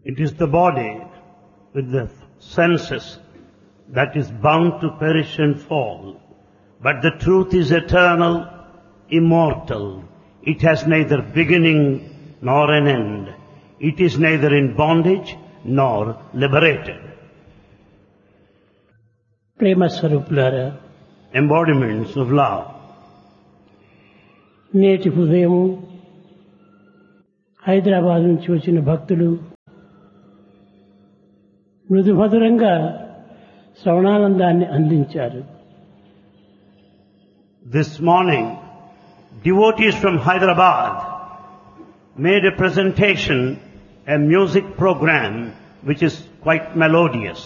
It is the body with the senses that is bound to perish and fall. But the truth is eternal, immortal. It has neither beginning nor an end. It is neither in bondage nor liberated. ప్రేమ స్వరూపులారా, Embodiments of love. నేటి ఉదయము హైదరాబాద్ నుంచి వచ్చిన భక్తులు మృదుమధురంగా శ్రవణానందాన్ని అందించారు. This morning, devotees from Hyderabad made a presentation, a music program which is quite melodious.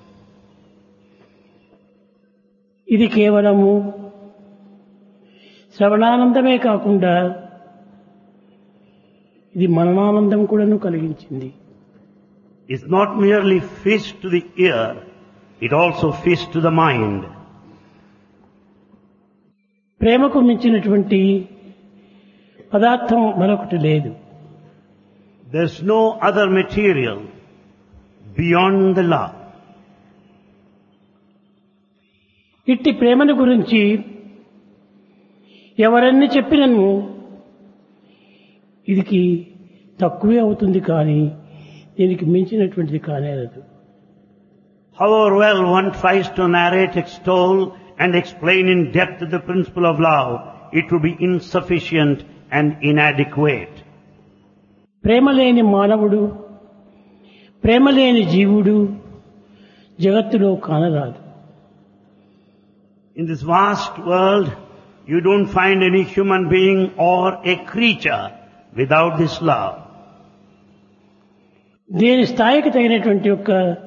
ఇది కేవలము శ్రవణానందమే కాకుండా ఇది మననానందం కూడాను కలిగించింది. It's not merely feast to the ear, it also feast to the mind. ప్రేమకు మించినటువంటి పదార్థం మరొకటి లేదు. There's no other material beyond the love. ఇట్టి ప్రేమను గురించి ఎవరన్నీ చెప్పినను ఇదికి తక్కువే అవుతుంది, కానీ దీనికి మించినటువంటిది కానేరదు. However well one tries to narrate, extol and explain in depth the principle of love, it would be insufficient and inadequate. ప్రేమ లేని మానవుడు, ప్రేమ లేని జీవుడు జగత్తులో కానరాదు. In this vast world, you don't find any human being or a creature without this love. దేని స్థాయికి తగినటువంటి యొక్క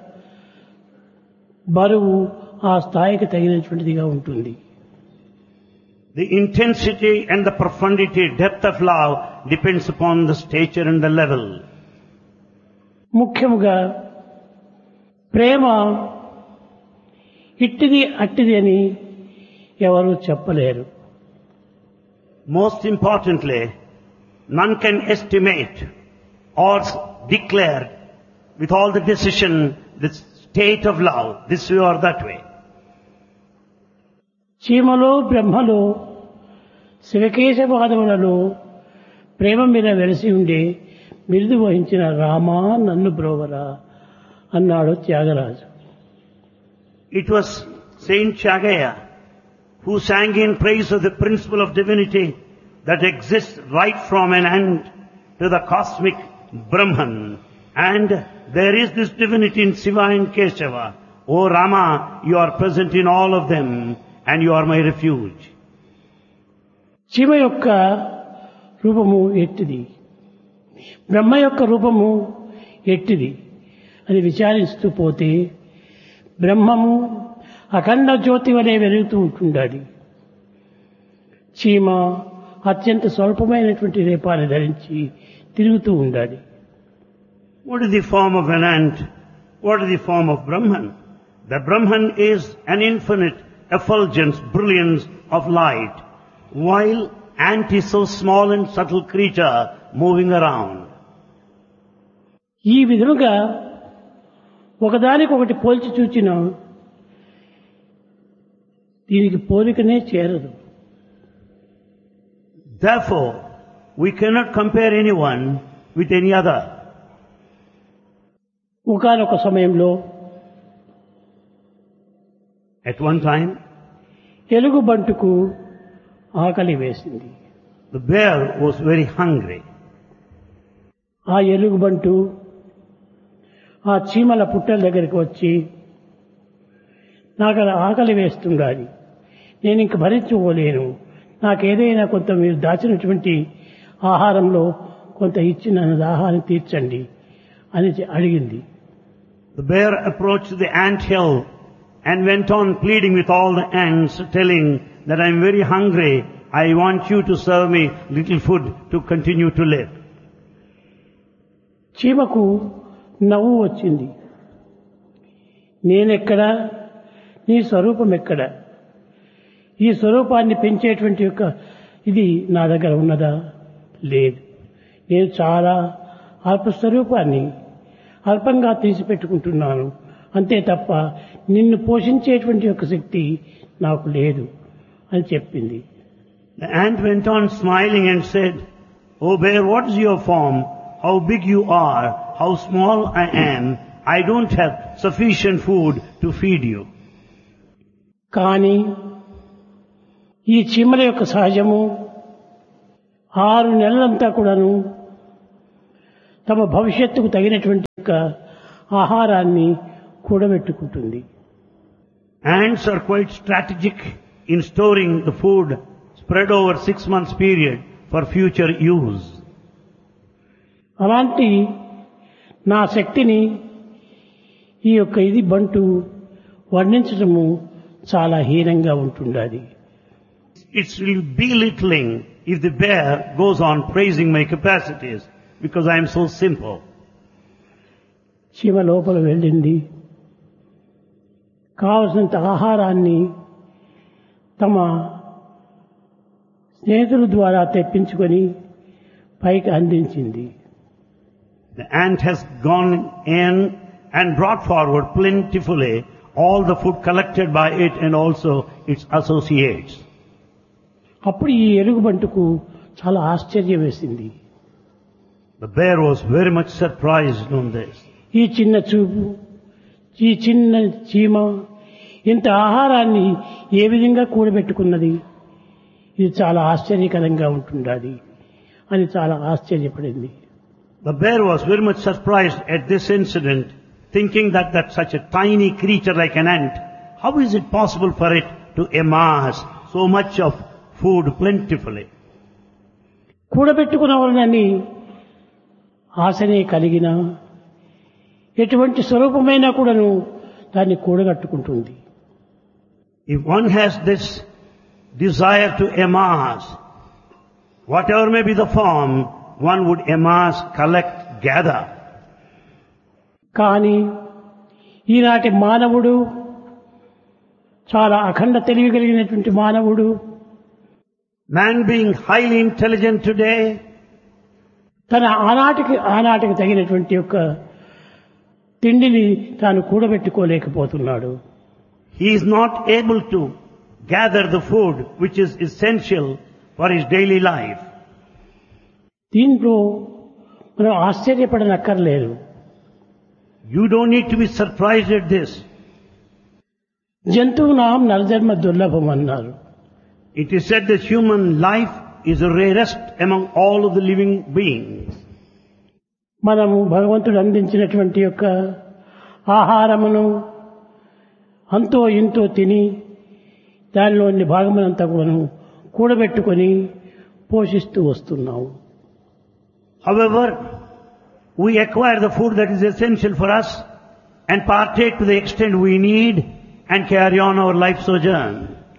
బరువు ఆ స్థాయికి తగినటువంటిదిగా ఉంటుంది. The intensity and the profundity, depth of love depends upon the stature and the level. ముఖ్యముగా ప్రేమ ఇట్టిది అట్టిది అని ఎవరు చెప్పలేరు. Most importantly, none can estimate or declare with all the decision the state of love, this way or that way. చీమలో బ్రహ్మలో శివకేశవాదములలో ప్రేమ మీద వెలిసి ఉండే బిరుదు వహించిన రామా నన్ను బ్రోవరా అన్నాడు Tyagaraju. It was Saint Chagaya who sang in praise of the principle of divinity that exists right from an end to the cosmic Brahman. And there is this divinity in Shiva and Keshava. O Rama, you are present in all of them and you are my refuge. Shiva యొక్క రూపము ఎట్టిది, బ్రహ్మ యొక్క రూపము ఎట్టిది అని విచారిస్తూ పోతే బ్రహ్మము అఖండ జ్యోతి వలె వెలుగుతూ ఉంటుండాలి. చీమ అత్యంత స్వల్పమైనటువంటి రేపాన్ని ధరించి తిరుగుతూ ఉండాలి. What is the form of an ant? What is the form of Brahman? The Brahman is an infinite effulgence, brilliance of light, while ant is so small and subtle creature moving around. ఈ విధముగా ఒకదానికొకటి పోల్చి చూచిన దీనికి పోలికనే చేరదు. Therefore, we cannot compare anyone with any other. ఒకానొక సమయంలో At one time, ఎలుగుబంటుకు ఆకలి వేసింది. the bear was very hungry. ఆ ఎలుగుబంటు ఆ చీమల పుట్టల దగ్గరికి వచ్చి, నాకు ఆకలి వేస్తుండాలి, నేను ఇంక భరించుకోలేను, నాకేదైనా కొంత మీరు దాచినటువంటి ఆహారంలో కొంత ఇచ్చి నన్ను దాహాన్ని తీర్చండి అని అడిగింది. The bear approached the ant hill and went on pleading with all the ants, telling that I am very hungry, I want you to serve me little food to continue to live. చీమకు నవ్వు వచ్చింది. నేనెక్కడా, నీ స్వరూపం ఎక్కడా, ఈ స్వరూపాన్ని పెంచేటువంటి యొక్క ఇది నా దగ్గర ఉన్నదా? లేదు. నేను చాలా అల్పస్వరూపాన్ని, అల్పంగా తీసిపెట్టుకుంటున్నాను అంతే తప్ప నిన్ను పోషించేటువంటి యొక్క శక్తి నాకు లేదు అని చెప్పింది. The ant went on smiling and said, "O bear, what is your form? How big you are? How small I am? I don't have sufficient food to feed you." కానీ ఈ చీమల యొక్క సహజము 6 నెలలంతా కూడాను తమ భవిష్యత్తుకు తగినటువంటి యొక్క ఆహారాన్ని కూడబెట్టుకుంటుంది. Ants are quite strategic in storing the food spread over 6 months period for future use. అలాంటి నా శక్తిని ఈ యొక్క ఇది బంటు వర్ణించడము చాలా హీనంగా ఉంటుండాలి. It's belittling if the bear goes on praising my capacities because I am so simple. చీమ లోపల వెళ్ళింది. కావలసినంత ఆహారాన్ని తమ స్నేహితుల ద్వారా తెప్పించుకొని పైకి అందించింది. The ant has gone in and brought forward plentifully all the food collected by it and also its associates. అప్పుడు ఈ ఎలుగుబంటుకు చాలా ఆశ్చర్యం వేసింది. The bear was very much surprised on this. ఈ చిన్న చూపు, ఈ చిన్న చీమ ఇంత ఆహారాన్ని ఏ విధంగా కూడబెట్టుకున్నది, ఇది చాలా ఆశ్చర్యకరంగా ఉంటుండాలి అని చాలా ఆశ్చర్యపడింది. The bear was very much surprised at this incident, thinking that such a tiny creature like an ant, how is it possible for it to amass so much of food plentifully? కూడబెట్టుకున్నవాళ్ళని ఆశనే కలిగిన ఎటువంటి స్వరూపమైనా కూడాను దాన్ని కూడగట్టుకుంటుంది. If one has this desire to amass, whatever may be the form, one would amass, collect, gather. కానీ ఈనాటి మానవుడు చాలా అఖండ తెలివి కలిగినటువంటి మానవుడు, Man being highly intelligent today, తన ఆనాటికి తగినటువంటి యొక్క తిండిని తాను కూడబెట్టుకోలేకపోతున్నాడు. he is not able to gather the food which is essential for his daily life. దీంట్లో మనం ఆశ్చర్యపడనక్కర్లేదు. You don't need to be surprised at this. జంతువునాం నరజన్మ దుర్లభం అన్నారు. It is said that human life is the rarest among all of the living beings. మనము భగవంతుడు అందించినటువంటి యొక్క ఆహారమును అంతో ఇంతో తిని దానిలోని భాగమునంతా కూడాను కూడబెట్టుకొని పోషిస్తూ వస్తున్నాము. However, we acquire the food that is essential for us and partake to the extent we need and carry on our life sojourn.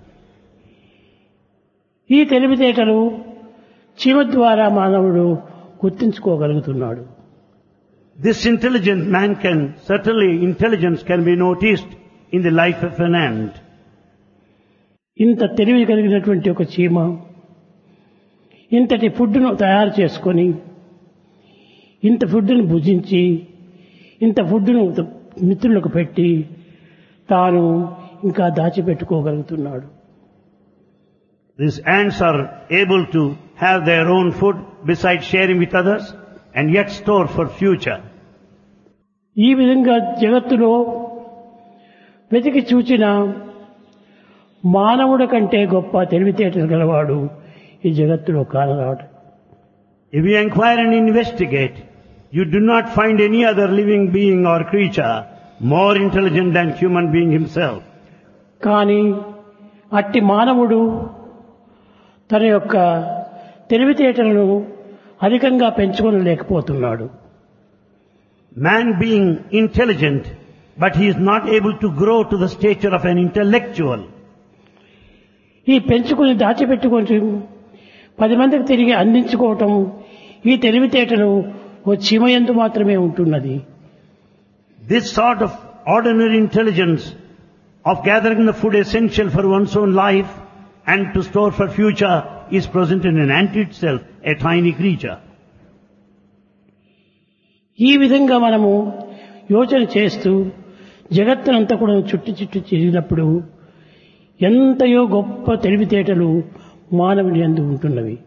ఈ తెలివితేటలు చీమ ద్వారా మానవుడు గుర్తించుకోగలుగుతున్నాడు. This intelligent man intelligence can be noticed in the life of an ant. ఇంత తెలివి కలిగినటువంటి ఒక చీమ ఇంతటి ఫుడ్ను తయారు చేసుకొని ఇంత ఫుడ్ను భుజించి ఇంత ఫుడ్ను మిత్రులకు పెట్టి తాను ఇంకా దాచిపెట్టుకోగలుగుతున్నాడు. These ants are able to have their own food besides sharing with others and yet store for future. ఈ విధంగా జగత్తులో వెతికి చూచిన మానవుడి కంటే గొప్ప తెలివితేటలు గలవాడు ఈ జగత్తులో కానరాడు. If you inquire and investigate, you do not find any other living being or creature more intelligent than human being himself. కానీ అట్టి మానవుడు తన యొక్క తెలివితేటలను అధికంగా పెంచుకోలేకపోతున్నాడు. Man being intelligent, but he is not able to grow to the stature of an intellectual. ఈ పెంచుకుని దాచిపెట్టుకొని 10 మందికి తిరిగి అందించుకోవటం ఈ తెలివితేటలు ఓ చీమయందు మాత్రమే ఉంటున్నది. This sort of ordinary intelligence of gathering the food essential for one's own life and to store for future is present in an ant itself, a tiny creature. ఈ విధంగా మనము యోచన చేస్తూ జగత్తునంతా కూడా చుట్టి చుట్టి తిరిగినప్పుడు ఎంతయో గొప్ప తెలివితేటలు మానవుని యందు ఉంటున్నవి.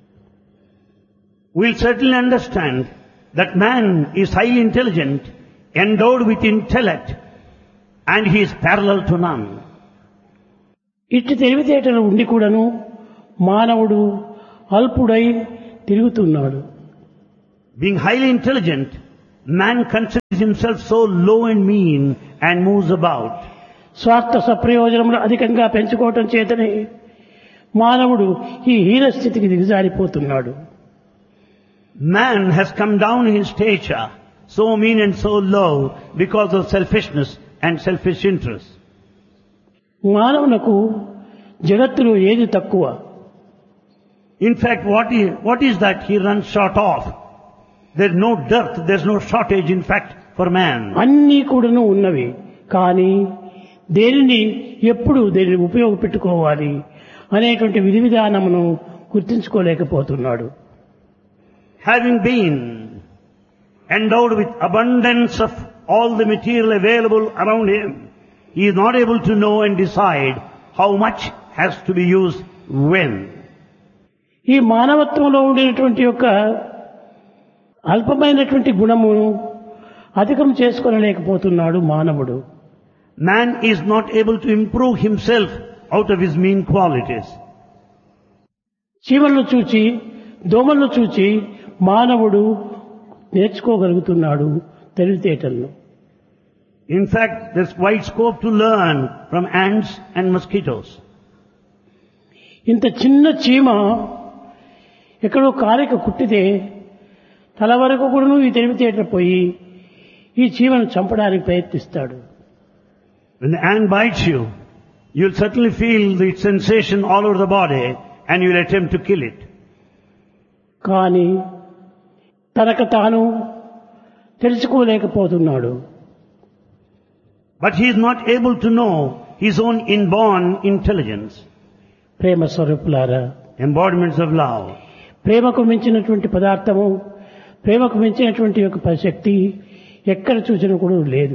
We'll certainly understand that man is highly intelligent, endowed with intellect, and he is parallel to none. ఇట్టి తెలివితేటలు ఉండి కూడాను మానవుడు అల్పుడై తిరుగుతున్నాడు. Being highly intelligent, man considers himself so low and mean and moves about. స్వార్థ సప్రయోజనములు అధికంగా పెంచుకోవటం చేతనే మానవుడు ఈ హీన స్థితికి దిగజారిపోతున్నాడు. Man has come down in stature, so mean and so low because of selfishness and selfish interest. మానవునకు జగత్తులో ఏది తక్కువ? In fact, what is that he runs short of? There's no dearth, there's no shortage in fact for man. అన్నీ కూడాను ఉన్నవి, కానీ దేనిని ఎప్పుడు దేనిని ఉపయోగపెట్టుకోవాలి అనేటువంటి విధి విధానమును గుర్తించుకోలేకపోతున్నాడు. Having been endowed with abundance of all the material available around him, he is not able to know and decide how much has to be used when. ఈ మానవత్వంలో ఉండేటువంటి యొక్క అల్పమైనటువంటి గుణమును అధికం చేసుకోలేకపోతున్నాడు మానవుడు. Man is not able to improve himself out of his mean qualities. చీమలను చూచి దోమలను చూచి మానవుడు నేర్చుకోగలుగుతున్నాడు తెలివితేటలను. In fact, there's wide scope to learn from ants and mosquitoes. ఇంత చిన్న చీమ ఎక్కడో కాలిక కుట్టితే తల వరకు కూడా ఈ తెలివితేటలు పోయి ఈ చీమను చంపడానికి ప్రయత్నిస్తాడు. When the ant bites you, you'll certainly feel the sensation all over the body and you'll attempt to kill it. కానీ తనకు తాను తెలుసుకోలేకపోతున్నాడు. But he is not able to know his own inborn intelligence. ప్రేమ స్వరూపులారా, Embodiments of love. ప్రేమకు మించినటువంటి పదార్థము, ప్రేమకు మించినటువంటి యొక్క శక్తి ఎక్కడ చూసినా కూడా లేదు.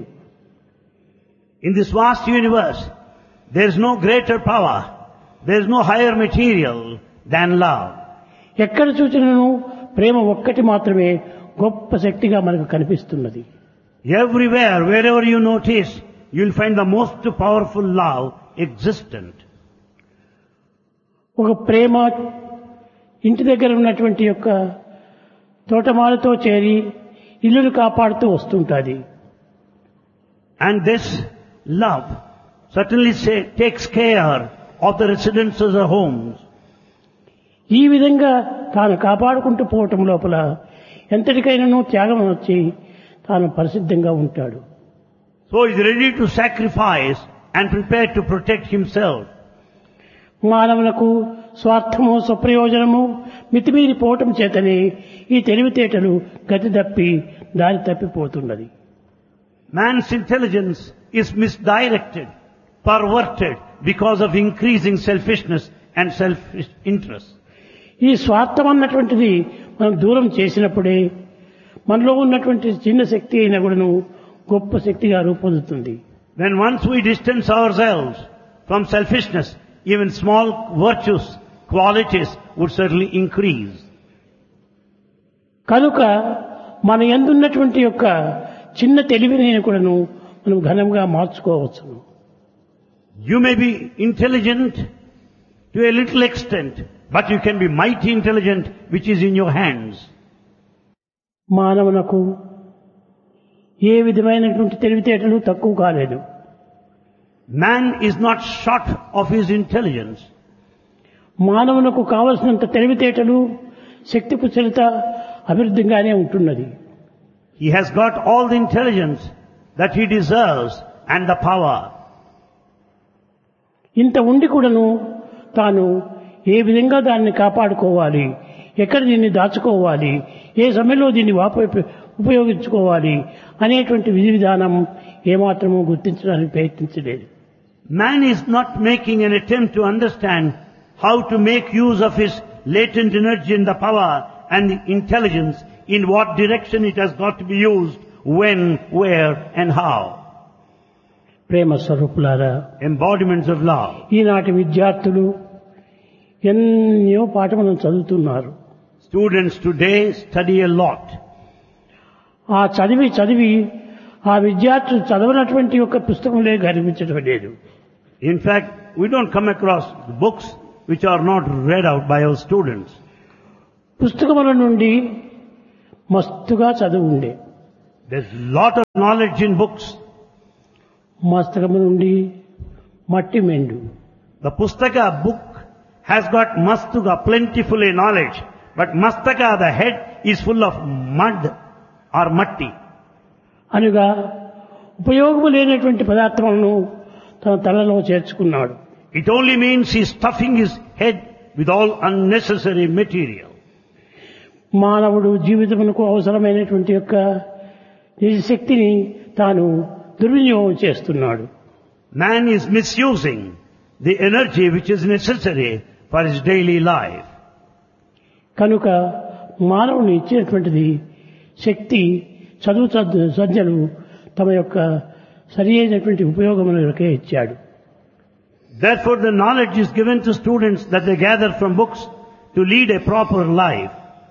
In this vast universe, there is no greater power, there is no higher material than love. ఎక్కడ చూసినను ప్రేమ ఒక్కటి మాత్రమే గొప్ప శక్తిగా మనకు కనిపిస్తున్నది. Everywhere, wherever you notice, you'll find the most powerful love existent. ఒక ప్రేమ ఇంటి దగ్గర ఉన్నటువంటి యొక్క తోటమాలతో చేరి ఇల్లును కాపాడుతూ వస్తుంటుంది. And this love certainly takes care of the residences or homes. ఈ విధంగా తాను కాపాడుకుంటూ పోవటం లోపల ఎంతటికైనాను త్యాగం వచ్చి తాను పరిశుద్ధంగా ఉంటాడు. So he is ready to sacrifice and prepare to protect himself. మానవులకు స్వార్థము స్వప్రయోజనము మితిమీరి పోవటం చేతనే ఈ తెలివితేటలు గతి తప్పి దారి తప్పిపోతున్నది. Man's intelligence is misdirected, perverted because of increasing selfishness and selfish interest. ఈ స్వార్థం అన్నటువంటిది మనం దూరం చేసినప్పుడే మనలో ఉన్నటువంటి చిన్న శక్తి అయినా కూడాను గొప్ప శక్తిగా రూపొందుతుంది. When once we distance ourselves from selfishness, even small virtues, qualities would certainly increase. కనుక మన యందున్నటువంటి యొక్క చిన్న తెలివిని కూడాను మనం ఘనంగా మార్చుకోవచ్చు. You may be intelligent to a little extent, but you can be mighty intelligent which is in your hands. మానవునకు ఏ విధమైనటువంటి తెలివితేటలు తక్కువ కాలేదు. Man is not short of his intelligence. మానవునకు కావలసినంత తెలివితేటలు శక్తి కుశలత అభివృద్ధిగానే ఉంటున్నది. He has got all the intelligence that he deserves and the power. ఇంత ఉండి కూడాను తాను ఏ విధంగా దాన్ని కాపాడుకోవాలి, ఎక్కడ దీన్ని దాచుకోవాలి, ఏ సమయంలో దీన్ని ఉపయోగించుకోవాలి అనేటువంటి విధి విధానం ఏమాత్రమూ గుర్తించడానికి ప్రయత్నించలేదు. Man is not making an attempt to understand how to make use of his latent energy and the power and the intelligence, in what direction it has got to be used, when, where and how. ప్రేమ స్వరూపులారా, Embodiments of love. ఈనాటి విద్యార్థులు ఎన్నో పాఠములను చదువుతున్నారు. Students today study a lot. ఆ చదివి ఆ విద్యార్థులు చదవనటువంటి ఒక పుస్తకంలో కనిపించడం లేదు. In fact, we don't come across books which are not read out by our students. పుస్తకముల నుండి మస్తుగా చదువు ఉండే, There's a lot of knowledge in books. మస్తకము నుండి మట్టి మెండు. The Pustaka book has got mastuka, plentifully knowledge. But mastaka, the head, is full of mud or matti. అనగా ఉపయోగము లేనటువంటి పదార్థములను తన తలలో చేర్చుకున్నాడు. It only means he's stuffing his head with all unnecessary material. మానవుడు జీవితమునకు అవసరమైనటువంటి యొక్క శక్తిని తాను దుర్వినియోగం చేస్తున్నాడు. Man is misusing the energy which is necessary for his daily life. కనుక మానవుని ఇచ్చినటువంటిది శక్తి, చదువు సంధ్యలు తమ యొక్క సరి అయినటువంటి ఉపయోగములకే ఇచ్చాడు. Therefore the knowledge is given to students that they gather from books to lead a proper life.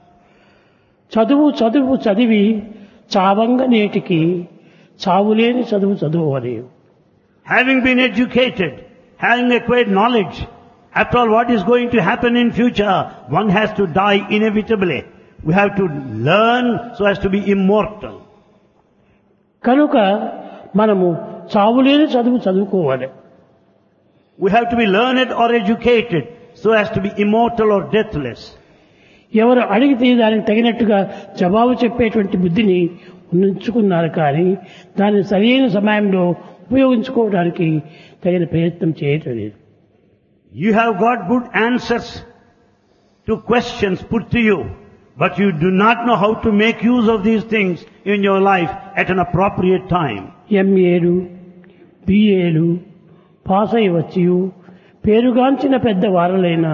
చదివి చావంగ నేటికి చావులేని చదువు అని. Having been educated, having acquired knowledge, after all what is going to happen in future, one has to die inevitably. We have to learn so as to be immortal. కనుక మనము చావులేని చదువుకోవాలి. We have to be learned or educated so as to be immortal or deathless. ఎవరు అడిగితే దానికి తగినట్టుగా జవాబు చెప్పేటువంటి బుద్ధిని ఉంచుకున్నారు, కానీ దాన్ని సరైన సమయంలో ఉపయోగించుకోవడానికి తగిన ప్రయత్నం చేయటం లేదు. You have got good answers to questions put to you, but you do not know how to make use of these things in your life at an appropriate time. ఎంఏలు, బిఏలు pass అయి వచ్చి పేరుగాంచిన పెద్దవారులైనా,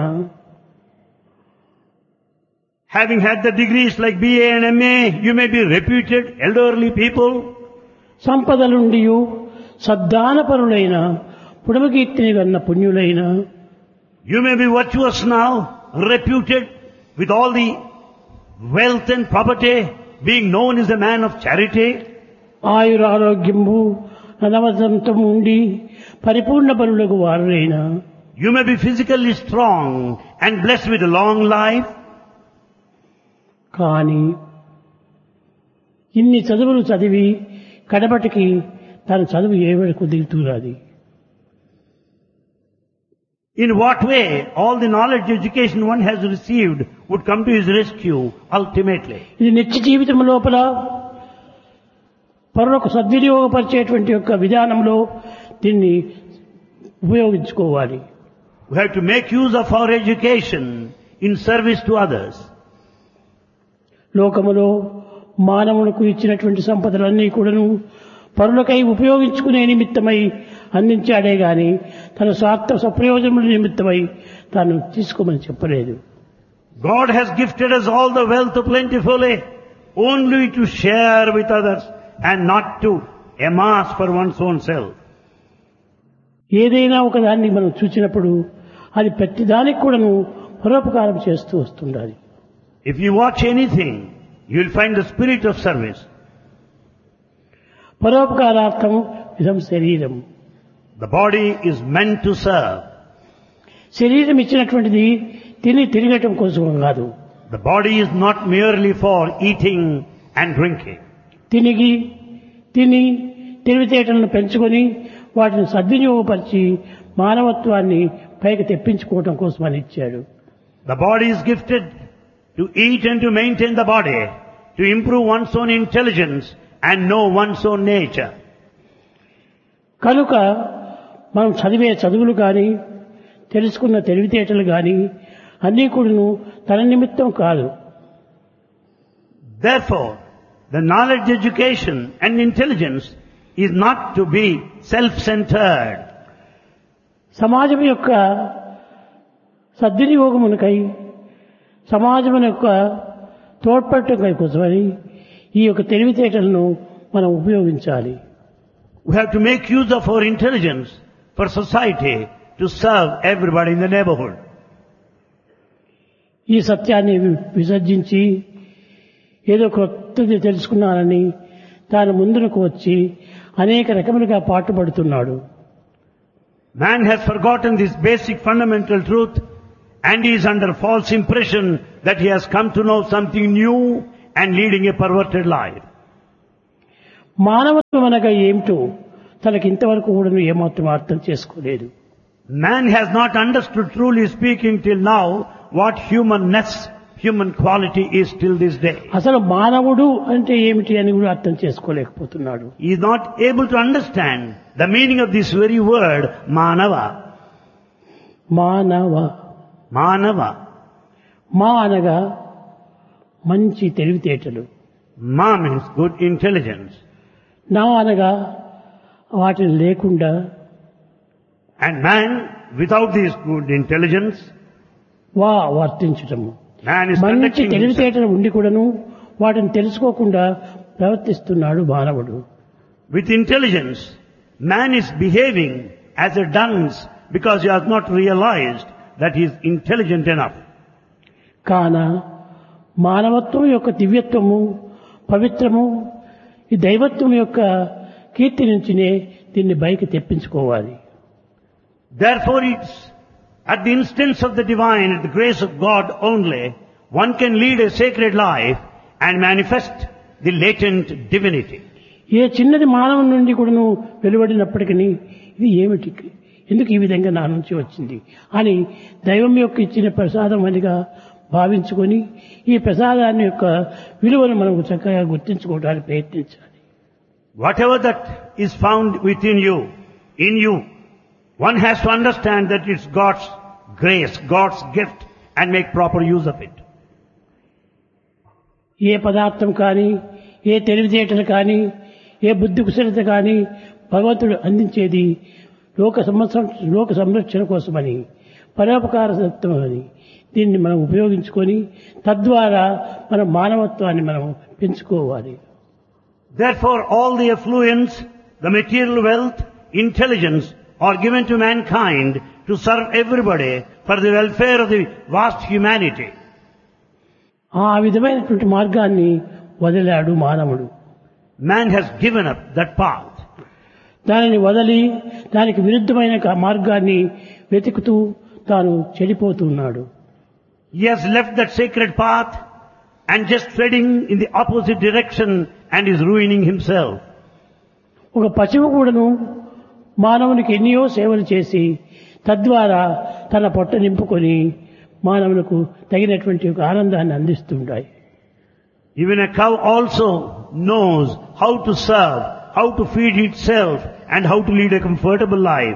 Having had the degrees like BA and MA, you may be reputed elderly people. సంపదలుండియు సద్దానపరులైన పుడమకీర్తిని Ganna పుణ్యులైన, You may be virtuous now, reputed with all the wealth and property, being known as a man of charity. ఆయురారోగ్యము నలవదంతం ఉండి పరిపూర్ణ బలులకు వారులైన, You may be physically strong and blessed with a long life. కానీ ఇన్ని చదువులు చదివి కడపటికి తన చదువు ఏవరకు దిగుతున్నది. In what way all the knowledge education one has received would come to his rescue ultimately. ఇది నిత్య జీవితం లోపల పరులకు సద్వినియోగపరిచేటువంటి యొక్క విధానంలో దీన్ని ఉపయోగించుకోవాలి. We have to make use of our education in service to others. లోకములో మానవులకు ఇచ్చినటువంటి సంపదలన్నీ కూడాను పరులకై ఉపయోగించుకునే నిమిత్తమై అందించాడే గాని తన స్వార్థ సప్రయోజనముల నిమిత్తమై తాను తీసుకోమని చెప్పలేదు. God has gifted us all the wealth plentifully only to share with others and not to amass for one's own self. ఏదైనా ఒకదాన్ని మనం చూసినప్పుడు అది ప్రతిదానికి కూడాను పరోపకారం చేస్తూ వస్తుండాలి. If you watch anything, you will find the spirit of service. పరోపకారార్థం ఇదం శరీరం. The body is meant to serve. శరీరం ఇచ్చినటువంటిది తిరగటం కోసం కాదు. The body is not merely for eating and drinking. తిని తెలివితేటలను పెంచుకొని వాటిని సద్వినియోగపరిచి మానవత్వాన్ని పైకి తెప్పించుకోవటం కోసం అని ఇచ్చాడు. The body is gifted to eat and to maintain the body, to improve one's own intelligence and know one's own nature. కనుక మనం చదివే చదువులు కానీ తెలుసుకున్న తెలివితేటలు కానీ అన్నీ కూడాను తన నిమిత్తం కాదు. Therefore, the knowledge, education and intelligence is not to be self-centered. సమాజం యొక్క సద్వినియోగమునకై, సమాజం యొక్క తోడ్పడటం కోసమని ఈ యొక్క తెలివితేటలను మనం ఉపయోగించాలి. We have to make use of our intelligence for society to serve everybody in the neighborhood. ఈ సత్యాన్ని విసర్జించి ఏదో కొత్తది తెలుసుకున్నానని తాను ముందుకు వచ్చి అనేక రకములుగా పాటుపడుతున్నాడు. Man has forgotten this basic fundamental truth and he is under false impression that he has come to know something new and leading a perverted life. మానవత్వం అనగా ఏమిటో తనకి ఇంతవరకు కూడా ఏమాత్రం అర్థం చేసుకోలేదు. Man has not understood, truly speaking, till now what humanness, human quality is till this day. అసలు మానవుడు అంటే ఏమిటి అని కూడా అర్థం చేసుకోలేకపోతున్నాడు. He is not able to understand the meaning of this very word, Manava. మానవ Manava. మా అనగా మంచి తెలివితేటలు, Ma means good intelligence. నా అనగా వాటిని లేకుండా, And man, without this good intelligence, వర్తించటము. man is మంచి conducting himself. తెలివితేటలు ఉండి కూడాను వాటిని తెలుసుకోకుండా ప్రవర్తిస్తున్నాడు మానవుడు. With intelligence, man is behaving as a dunce because he has not realized that he is intelligent enough. కాన మానవత్వం యొక్క దివ్యత్వము, పవిత్రము, ఈ దైవత్వం యొక్క కీర్తి నుంచినే దీన్ని బయకి తెప్పించుకోవాలి. Therefore, it's at the instance of the divine, at the grace of God only, one can lead a sacred life and manifest the latent divinity. ఏ చిన్నది మానవుని నుండి కూడాను వెలువడినప్పటికీ ఇది ఏమిటి, ఎందుకు ఈ విధంగా నా నుంచి వచ్చింది అని దైవం యొక్క ఇచ్చిన ప్రసాదం అనిగా భావించుకొని ఈ ప్రసాదాన్ని యొక్క విలువను మనం చక్కగా గుర్తించుకోవడానికి ప్రయత్నించాలి. Whatever that is found within you, in you, one has to understand that it's God's grace, God's gift, and make proper use of it. ఏ పదార్థం కానీ, ఏ తెలివితేటలు కానీ, ఏ బుద్ధి కుశలత కానీ భగవంతుడు అందించేది లోక సంరక్షణ కోసమని, పరోపకార సత్వమని దీన్ని మనం ఉపయోగించుకొని తద్వారా మన మానవత్వాన్ని మనం పెంచుకోవాలి. Therefore, all the affluence, the material wealth, intelligence are given to mankind to serve everybody for the welfare of the vast humanity. ఆ విధమైనటువంటి మార్గాన్ని వదిలాడు మానవుడు. Man has given up that path. దానిని వదిలి దానికి విరుద్ధమైన మార్గాన్ని వెతుకుతూ తాను చెడిపోతున్నాడు. He has left that sacred path and just treading in the opposite direction and is ruining himself. ఒక పశువు కూడాను మానవునికి ఎన్నో సేవలు చేసి తద్వారా తన పొట్ట నింపుకొని మానవులకు తగినటువంటి ఒక ఆనందాన్ని అందిస్తుంటాయి. Even a cow also knows how to serve, how to feed itself and how to lead a comfortable life.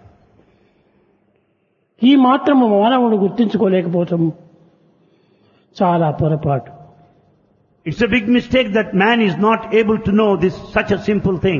ఈ మాత్రము మానవుడు గుర్తించుకోలేకపోవటం చాలా పొరపాటు. It's a big mistake that man is not able to know this, such a simple thing.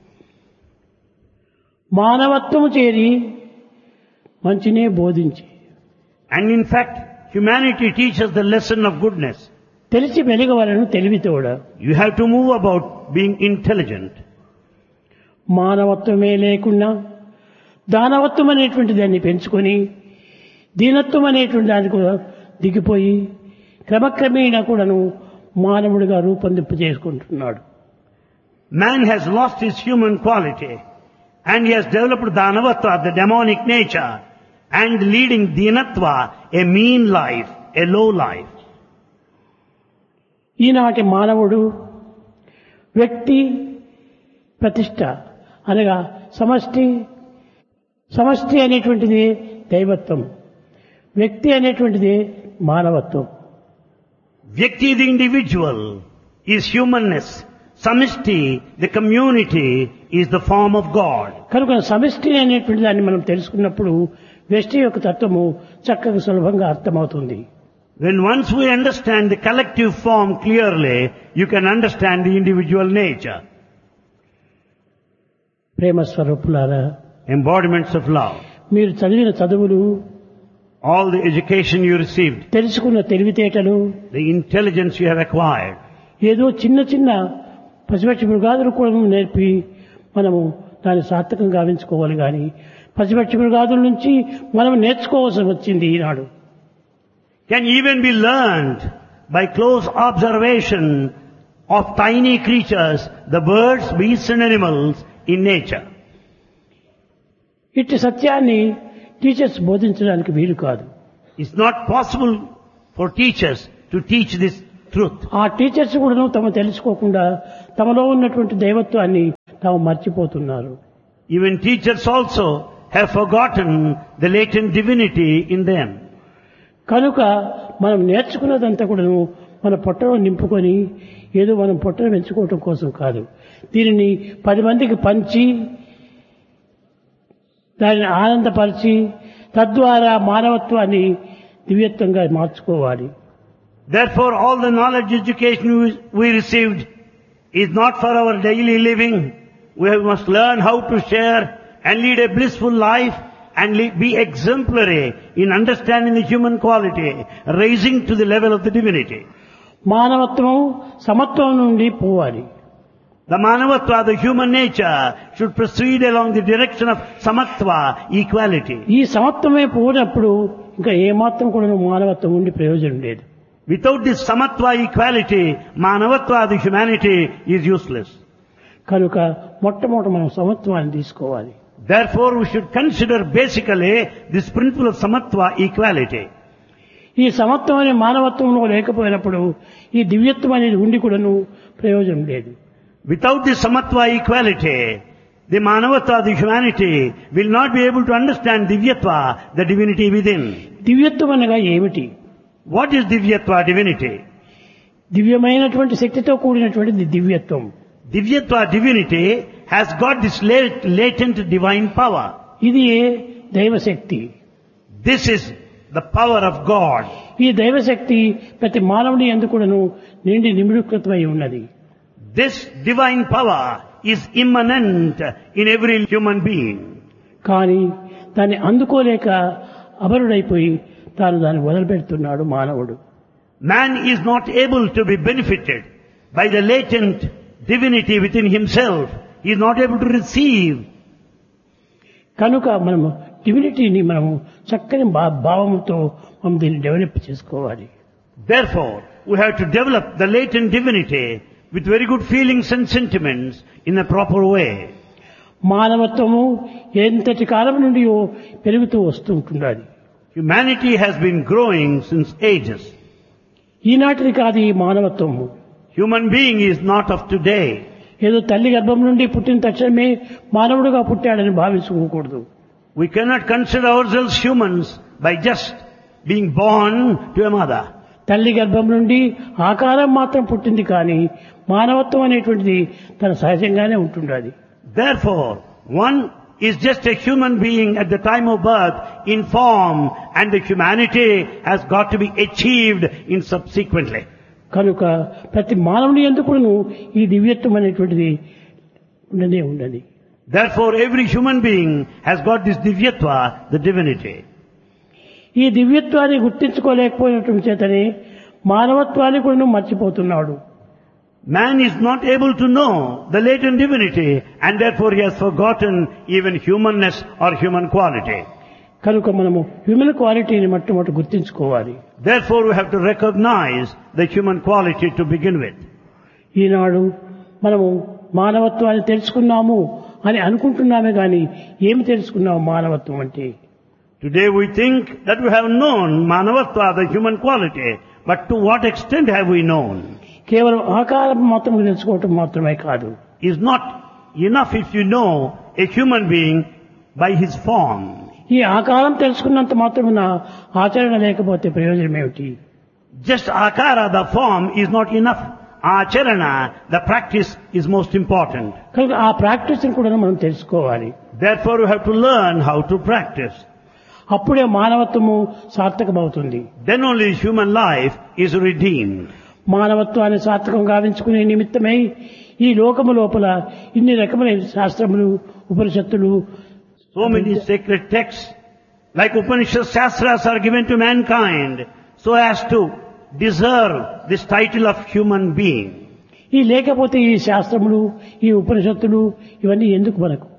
మానవత్వము చేరి మంచినే బోధించి, And in fact, humanity teaches the lesson of goodness. తెలిసి వెలుగవలను తెలివితోడ. You have to move about being intelligent. మానవత్వమే లేకుండా దానవత్వం అనేటువంటి దాన్ని పెంచుకొని దీనత్వం అనేటువంటి దాన్ని కూడా దిగిపోయి క్రమక్రమేణా కూడాను మానవుడిగా రూపొందింప చేసుకుంటున్నాడు. Man has lost his human quality and he has developed Danavatva, the demonic nature, and leading Dinatva, a mean life, a low life. ఈనాటి మానవుడు వ్యక్తి ప్రతిష్ట అనగా సమష్టి అనేటువంటిది దైవత్వం, వ్యక్తి అనేటువంటిది మానవత్వం. Vyakti, the individual, is humanness. Samishti, the community, is the form of God. కనుక సమిష్టి అనేటువంటి దాన్ని మనం తెలుసుకున్నప్పుడు వ్యష్టి యొక్క తత్వము చక్కగా సులభంగా అర్థమవుతుంది. When once we understand the collective form clearly, you can understand the individual nature. ప్రేమ స్వరూపులారా, Embodiments of love. మీరు చదివిన చదువులు, All the education you received, తెలుసుకున్న తెలివితేటలు, the intelligence you have acquired, ఏదో చిన్న చిన్న పసిపక్షి మృగాదులు కూడా నేర్పి మనము దాన్ని సార్థకం గావించుకోవాలి కానీ పసిపక్షి మృగాదుల నుంచి మనం నేర్చుకోవాల్సి వచ్చింది ఈనాడు. Can even be learned by close observation of tiny creatures, the birds, beasts and animals in nature. ఇట్టి సత్యాన్ని టీచర్స్ బోధించడానికి వీలు కాదు. It's not possible for teachers to teach this truth. ఆ టీచర్స్ కూడా తమ తెలుసుకోకుండా తమలో ఉన్నటువంటి దైవత్వాన్ని తాము మర్చిపోతున్నారు. Even teachers also have forgotten the latent divinity in them. కనుక మనం నేర్చుకున్నదంతా కూడా మన పొట్టలో నింపుకొని ఏదో మనం పొట్టను పెంచుకోవటం కోసం కాదు. దీనిని 10 మందికి పంచి దానిని ఆనందపరిచి తద్వారా మానవత్వాన్ని దివ్యత్వంగా మార్చుకోవాలి. Therefore, all the knowledge education we received is not for our daily living. We must learn how to share and lead a blissful life and be exemplary in understanding the human quality, raising to the level of the divinity. మానవత్వం సమత్వం నుండి పోవాలి. The manavatva, the human nature, should proceed along the direction of samatva, equality. ఈ సమత్వమే పోయినప్పుడు ఇంకా ఏమాత్రం కూడా మానవత్వం ఉండి ప్రయోజనం లేదు. Without this samatva, equality, manavatva, the humanity is useless. కనుక మొట్టమొదట మనం సమత్వాన్ని తీసుకోవాలి. Therefore, we should consider basically this principle of samatva, equality. ఈ సమత్వం అనే మానవత్వంలో లేకపోయినప్పుడు ఈ దివ్యత్వం అనేది ఉండి కూడాను ప్రయోజనం లేదు. Without this samatva, equality, the manavatva, the humanity, will not be able to understand divyatva, the divinity within. దివ్యత్వం అనగా ఏమిటి? What is divyatva, divinity? దివ్యమైనటువంటి శక్తితో కూడినటువంటి దివ్యత్వం. Divyatva, divinity, has got this latent divine power. ఇది దైవశక్తి. This is the power of God. ఈ దైవశక్తి ప్రతి మానవుని యందు కూడాను నిండి నిమిడీకృతమై ఉన్నది. This divine power is immanent in every human being. కానీ దాన్ని అందుకోలేక అమరుడైపోయి తాను దాన్ని వదిలిపెడుతున్నాడు మానవుడు. Man is not able to be benefited by the latent divinity within himself. He is not able to receive. కనుక మనము డివినిటీని మనము చక్కని భావముతో మనం దీన్ని డెవలప్ చేసుకోవాలి. Therefore, we have to develop the latent divinity with very good feelings and sentiments in a proper way. మానవత్వము ఎంతటి కాలం నుండి పెరుగుతూ వస్తూ ఉంటున్నది. Humanity has been growing since ages. ఈనాటిది కాదు ఈ మానవత్వము. Human being is not of today. ఏదో తల్లి గర్భం నుండి పుట్టిన తక్షణమే మానవుడుగా పుట్టాడని భావించుకోకూడదు. We cannot consider ourselves humans by just being born to a mother. తల్లి గర్భం నుండి ఆకారం మాత్రం పుట్టింది కానీ మానవత్వం అనేటువంటిది తన సహజంగానే ఉంటుండాలి. Therefore, one is just a human being at the time of birth in form, and the humanity has got to be achieved in subsequently. కనుక ప్రతి మానవుని ఎందుకును ఈ దివ్యత్వం అనేటువంటిది ఉండనే ఉన్నది. Therefore, every human being has got this divyatva, the divinity. ఈ దివ్యత్వాన్ని గుర్తించుకోలేకపోవడం చేతనే మానవత్వాన్ని కూడా మర్చిపోతున్నాడు. Man is not able to know the latent divinity, and therefore he has forgotten even humanness or human quality. కనుక మనము హ్యూమన్ క్వాలిటీని మొట్టమొదటి గుర్తించుకోవాలి. Therefore, we have to recognize the human quality to begin with. ఈనాడు మనము మానవత్వాన్ని తెలుసుకున్నాము అని అనుకుంటున్నామే కానీ ఏమి తెలుసుకున్నాము మానవత్వం అంటే? Today we think that we have known manavatva, the human quality, but to what extent have we known? కేవలం ఆకారం మాత్రం తెలుసుకోవటం మాత్రమే కాదు. Is not enough if you know a human being by his form. ఈ ఆకారం తెలుసుకున్నంత మాత్రమున ఆచరణ లేకపోతే ప్రయోజనం ఏమిటి? Just akara, the form, is not enough. Acharana, the practice, is most important. కనుక ఆ ప్రాక్టీస్ కూడా మనం తెలుసుకోవాలి. Therefore, we have to learn how to practice. అప్పుడే మానవత్వము సార్థకమవుతుంది. Then only human life is redeemed. మానవత్వాన్ని సార్థకం గావించుకునే నిమిత్తమై ఈ లోకము లోపల ఇన్ని రకమైన శాస్త్రములు ఉపనిషత్తులు So many sacred texts like Upanishad Shastras are given to mankind so as to deserve this title of human being. ఈ లేకపోతే ఈ శాస్త్రములు, ఈ ఉపనిషత్తులు ఇవన్నీ ఎందుకు మనకు?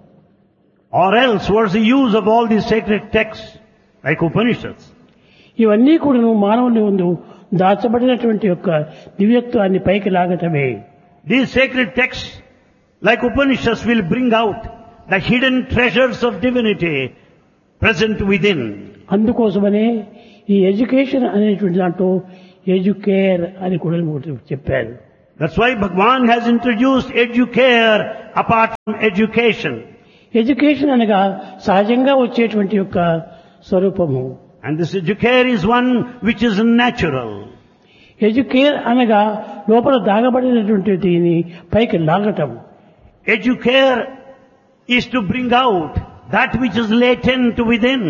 Or else, what's the use of all these sacred texts like Upanishads? ఇవన్నీ కూడా మానవుని ముందు దాచబడినటువంటి యొక్క దివ్యత్వాన్ని పైకి లాగటమే. These sacred texts like Upanishads will bring out the hidden treasures of divinity present within. అందుకోసమనే ఈ ఎడ్యుకేషన్ అనేటువంటి దాంట్లో ఎడ్యుకేర్ అని కూడా చెప్పారు. That's why Bhagavan has introduced educare apart from education. Education అనగా సహజంగా వచ్చేటువంటి యొక్క స్వరూపము. And this educare is one which is natural. Educare అనగా లోపల దాగబడినటువంటి దీన్ని పైకి లాగటం. Educare is to bring out that which is latent within.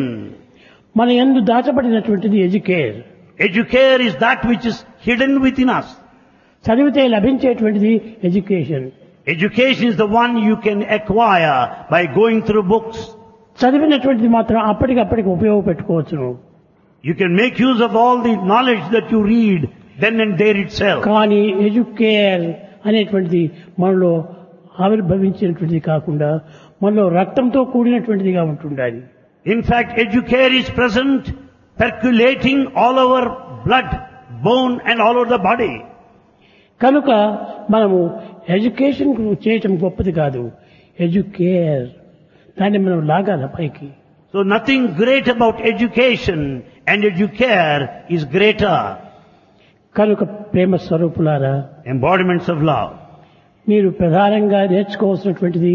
మన యందు దాచబడినటువంటిది educare. Educare is that which is hidden within us. చదివితే లభించేటువంటిది education. Education is the one you can acquire by going through books. చదివినటువంటిది మాత్రం అప్పటికప్పటికి ఉపయోగపెట్టుకోవచ్చును. You can make use of all the knowledge that you read then and there itself. కానీ educare అనేటువంటిది మనలో ఆవిర్భవించినటువంటిది కాకుండా మనలో రక్తంతో కూడినటువంటిదిగా ఉంటుండాలి. In fact, educare is present, percolating all over blood, bone and all over the body. కనుక మనము education చేయటం గొప్పది కాదు, ఎడ్యుకేర్ దాన్ని మనం లాగాల పైకి. So nothing great about education and educare is greater. కనుక ప్రేమ స్వరూపులారా, Embodiments of love. మీరు ప్రధానంగా నేర్చుకోవాల్సినటువంటిది